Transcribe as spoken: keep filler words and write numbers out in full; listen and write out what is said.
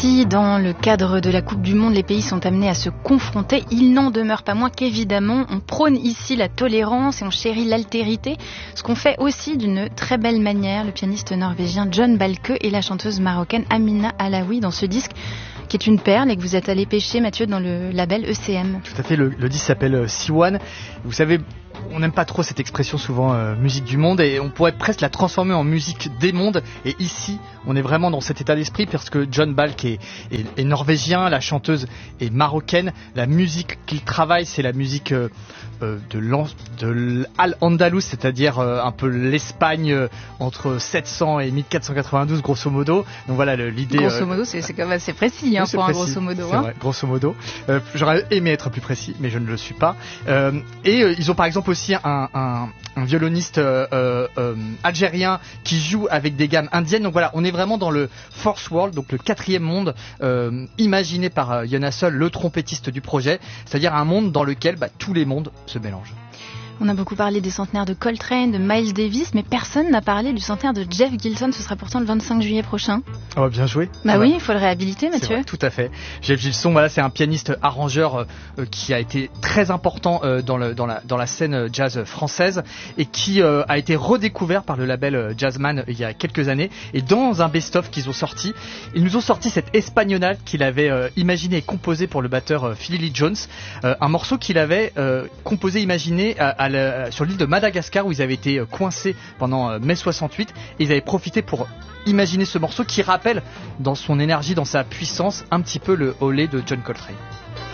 Si dans le cadre de la Coupe du Monde, les pays sont amenés à se confronter, il n'en demeure pas moins qu'évidemment, on prône ici la tolérance et on chérit l'altérité, ce qu'on fait aussi d'une très belle manière, le pianiste norvégien John Balke et la chanteuse marocaine Amina Alaoui dans ce disque qui est une perle et que vous êtes allé pêcher, Mathieu, dans le label E C M. Tout à fait, le, le disque s'appelle Siwan. Vous savez, on n'aime pas trop cette expression souvent euh, musique du monde et on pourrait presque la transformer en musique des mondes, et ici on est vraiment dans cet état d'esprit parce que John Balke est, est, est norvégien, la chanteuse est marocaine, la musique qu'il travaille c'est la musique euh, euh, de, de l'Al-Andalus, c'est-à-dire euh, un peu l'Espagne euh, entre sept cents et mille quatre cent quatre-vingt-douze grosso modo. Donc voilà le, l'idée. Grosso modo, euh, c'est, c'est quand même assez précis hein, oui, pour précis, un grosso modo. C'est hein. vrai, grosso modo. Euh, j'aurais aimé être plus précis, mais je ne le suis pas. Euh, et euh, ils ont par exemple aussi un, un, un violoniste euh, euh, algérien qui joue avec des gammes indiennes. Donc voilà, on est vraiment dans le Fourth World, donc le quatrième monde euh, imaginé par euh, Jonas Sol, le trompettiste du projet, c'est-à-dire un monde dans lequel bah, tous les mondes se mélangent. On a beaucoup parlé des centenaires de Coltrane, de Miles Davis, mais personne n'a parlé du centenaire de Jeff Gilson. Ce sera pourtant le vingt-cinq juillet prochain. Oh, bien joué. Bah ah oui, bah. il faut le réhabiliter, Mathieu. Vrai, tout à fait. Jeff Gilson, voilà, c'est un pianiste arrangeur euh, qui a été très important euh, dans, le, dans, la, dans la scène jazz française et qui euh, a été redécouvert par le label Jazzman euh, il y a quelques années. Et dans un best-of qu'ils ont sorti, ils nous ont sorti cette espagnolade qu'il avait euh, imaginé et composé pour le batteur euh, Philly Lee Jones, euh, un morceau qu'il avait euh, composé, imaginé à, à la, sur l'île de Madagascar où ils avaient été coincés pendant mai soixante-huit et ils avaient profité pour imaginer ce morceau qui rappelle dans son énergie, dans sa puissance un petit peu le Olé de John Coltrane.